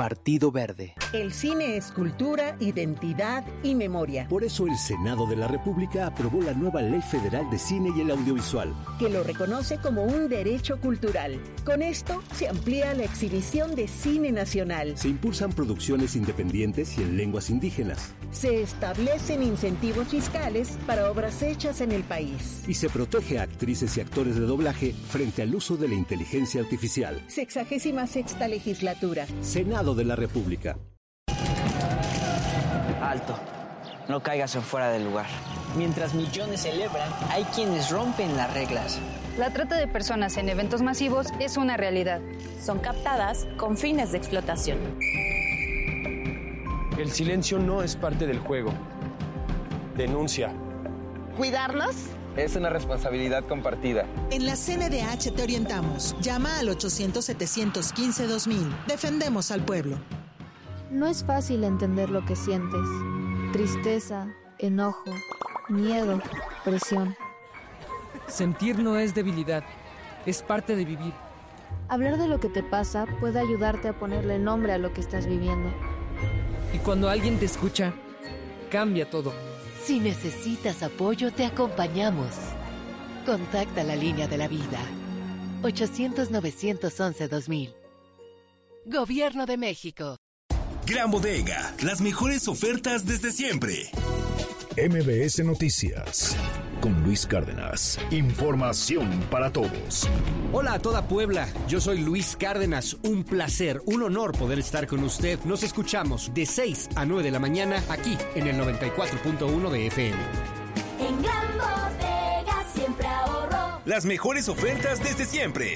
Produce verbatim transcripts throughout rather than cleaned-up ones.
Partido Verde. El cine es cultura, identidad y memoria. Por eso el Senado de la República aprobó la nueva Ley Federal de Cine y el Audiovisual, que lo reconoce como un derecho cultural. Con esto se amplía la exhibición de cine nacional. Se impulsan producciones independientes y en lenguas indígenas. Se establecen incentivos fiscales para obras hechas en el país. Y se protege a actrices y actores de doblaje frente al uso de la inteligencia artificial. Sexagésima sexta legislatura. Senado de la República. Alto. No caigas en fuera del lugar. Mientras millones celebran, hay quienes rompen las reglas. La trata de personas en eventos masivos es una realidad. Son captadas con fines de explotación. El silencio no es parte del juego. Denuncia. ¿Cuidarnos? Es una responsabilidad compartida. En la C N D H te orientamos. Llama al ochocientos, setecientos quince, dos mil. Defendemos al pueblo. No es fácil entender lo que sientes. Tristeza, enojo, miedo, presión. Sentir no es debilidad, es parte de vivir. Hablar de lo que te pasa puede ayudarte a ponerle nombre a lo que estás viviendo. Y cuando alguien te escucha, cambia todo. Si necesitas apoyo, te acompañamos. Contacta la línea de la vida. ochocientos, novecientos once, dos mil. Gobierno de México. Gran Bodega, las mejores ofertas desde siempre. M B S Noticias, con Luis Cárdenas. Información para todos. Hola a toda Puebla, yo soy Luis Cárdenas. Un placer, un honor poder estar con usted. Nos escuchamos de seis a nueve de la mañana aquí en el noventa y cuatro punto uno de F M. En Gran Bodega siempre ahorro. Las mejores ofertas desde siempre.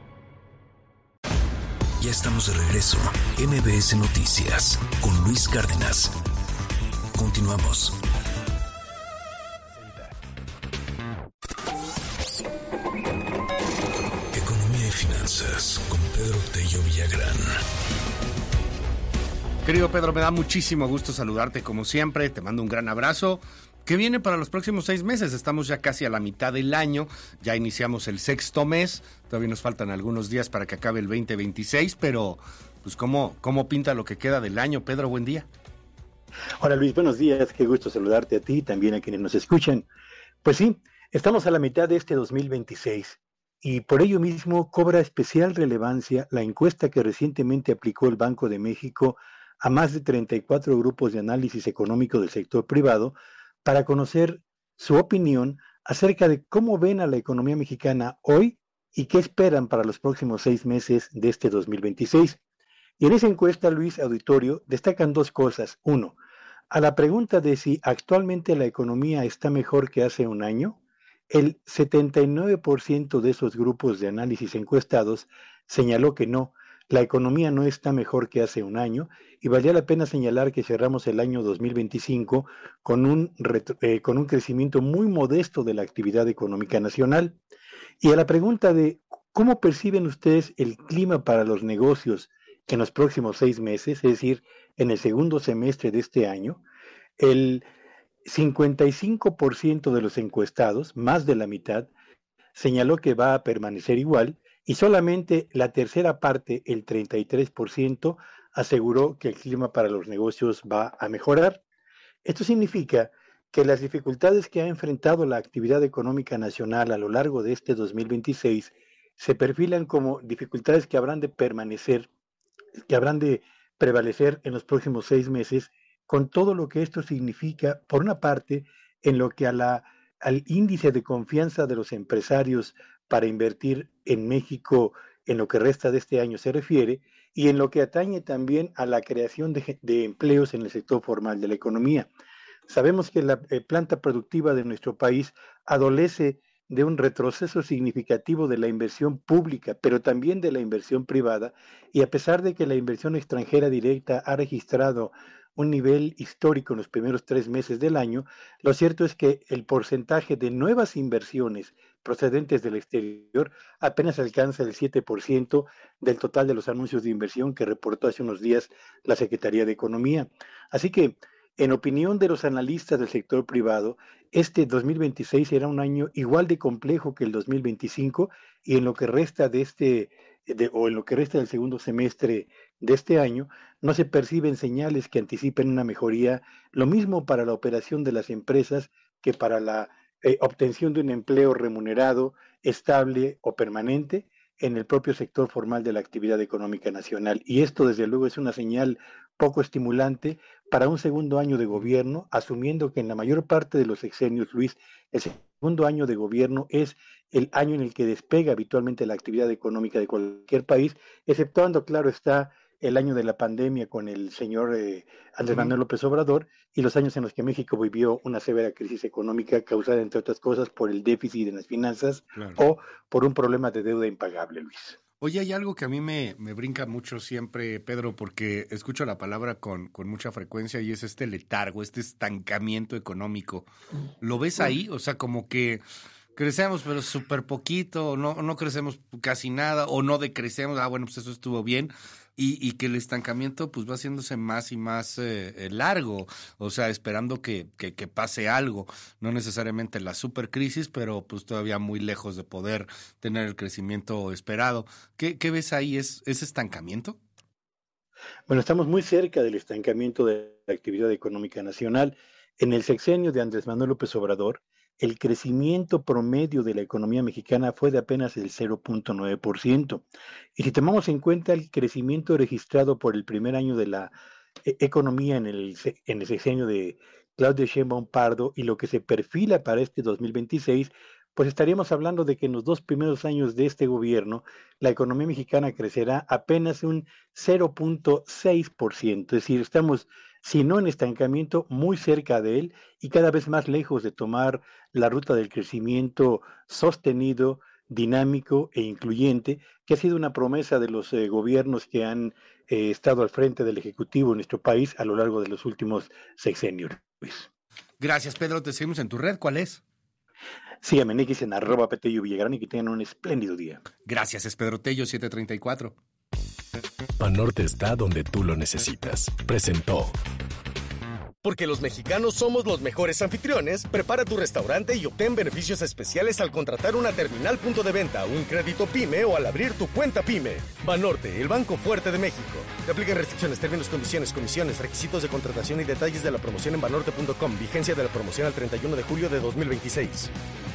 Ya estamos de regreso. M B S Noticias con Luis Cárdenas. Continuamos. Economía y finanzas con Pedro Tello Villagrán. Querido Pedro, me da muchísimo gusto saludarte como siempre. Te mando un gran abrazo. ¿Qué viene para los próximos seis meses? Estamos ya casi a la mitad del año, ya iniciamos el sexto mes, todavía nos faltan algunos días para que acabe el veinte veintiséis, pero pues ¿cómo, cómo pinta lo que queda del año? Pedro, buen día. Hola Luis, buenos días, qué gusto saludarte a ti y también a quienes nos escuchan. Pues sí, estamos a la mitad de este dos mil veintiséis y por ello mismo cobra especial relevancia la encuesta que recientemente aplicó el Banco de México a más de treinta y cuatro grupos de análisis económico del sector privado, para conocer su opinión acerca de cómo ven a la economía mexicana hoy y qué esperan para los próximos seis meses de este dos mil veintiséis. Y en esa encuesta, Luis, auditorio, destacan dos cosas. Uno, a la pregunta de si actualmente la economía está mejor que hace un año, el setenta y nueve por ciento de esos grupos de análisis encuestados señaló que no, la economía no está mejor que hace un año y valía la pena señalar que cerramos el año dos mil veinticinco con un, retro, eh, con un crecimiento muy modesto de la actividad económica nacional. Y a la pregunta de ¿cómo perciben ustedes el clima para los negocios en los próximos seis meses, es decir, en el segundo semestre de este año? El cincuenta y cinco por ciento de los encuestados, más de la mitad, señaló que va a permanecer igual, y solamente la tercera parte, el treinta y tres por ciento, aseguró que el clima para los negocios va a mejorar. Esto significa que las dificultades que ha enfrentado la actividad económica nacional a lo largo de este dos mil veintiséis se perfilan como dificultades que habrán de permanecer, que habrán de prevalecer en los próximos seis meses, con todo lo que esto significa, por una parte, en lo que a la, al índice de confianza de los empresarios para invertir en México en lo que resta de este año se refiere, y en lo que atañe también a la creación de, de empleos en el sector formal de la economía. Sabemos que la eh, planta productiva de nuestro país adolece de un retroceso significativo de la inversión pública, pero también de la inversión privada, y a pesar de que la inversión extranjera directa ha registrado un nivel histórico en los primeros tres meses del año, lo cierto es que el porcentaje de nuevas inversiones procedentes del exterior apenas alcanza el siete por ciento del total de los anuncios de inversión que reportó hace unos días la Secretaría de Economía. Así que, en opinión de los analistas del sector privado, este dos mil veintiséis será un año igual de complejo que el dos mil veinticinco, y en lo que resta de este de, o en lo que resta del segundo semestre de este año, no se perciben señales que anticipen una mejoría, lo mismo para la operación de las empresas que para la eh, obtención de un empleo remunerado, estable o permanente en el propio sector formal de la actividad económica nacional. Y esto, desde luego, es una señal poco estimulante para un segundo año de gobierno, asumiendo que en la mayor parte de los sexenios, Luis, el segundo año de gobierno es el año en el que despega habitualmente la actividad económica de cualquier país, exceptuando, claro está, el año de la pandemia con el señor eh, Andrés Manuel López Obrador y los años en los que México vivió una severa crisis económica causada, entre otras cosas, por el déficit en las finanzas, claro, o por un problema de deuda impagable, Luis. Oye, hay algo que a mí me, me brinca mucho siempre, Pedro, porque escucho la palabra con, con mucha frecuencia y es este letargo, este estancamiento económico. ¿Lo ves ahí? O sea, como que crecemos pero súper poquito, no, no crecemos casi nada o no decrecemos, ah, bueno, pues eso estuvo bien. Y, y que el estancamiento pues va haciéndose más y más eh, largo, o sea, esperando que, que, que pase algo, no necesariamente la supercrisis, pero pues todavía muy lejos de poder tener el crecimiento esperado. ¿Qué, qué ves ahí? ¿Es, ¿Es estancamiento? Bueno, estamos muy cerca del estancamiento de la actividad económica nacional. En el sexenio de Andrés Manuel López Obrador, el crecimiento promedio de la economía mexicana fue de apenas el cero punto nueve por ciento. Y si tomamos en cuenta el crecimiento registrado por el primer año de la eh, economía en el, en el sexenio de Claudia Sheinbaum Pardo y lo que se perfila para este dos mil veintiséis, pues estaríamos hablando de que en los dos primeros años de este gobierno la economía mexicana crecerá apenas un cero punto seis por ciento. Es decir, estamos, si no en estancamiento, muy cerca de él y cada vez más lejos de tomar la ruta del crecimiento sostenido, dinámico e incluyente, que ha sido una promesa de los eh, gobiernos que han eh, estado al frente del Ejecutivo en nuestro país a lo largo de los últimos sexenios. Luis. Gracias, Pedro. Te seguimos en tu red. ¿Cuál es? Síganme en X en arroba Petello Villagrán y que tengan un espléndido día. Gracias, es Pedro Tello, siete treinta y cuatro. Banorte está donde tú lo necesitas. Presentó. Porque los mexicanos somos los mejores anfitriones, prepara tu restaurante y obtén beneficios especiales al contratar una terminal punto de venta, un crédito PYME o al abrir tu cuenta PYME. Banorte, el banco fuerte de México. Te aplican restricciones, términos, condiciones, comisiones, requisitos de contratación y detalles de la promoción en banorte punto com. Vigencia de la promoción al treinta y uno de julio de dos mil veintiséis.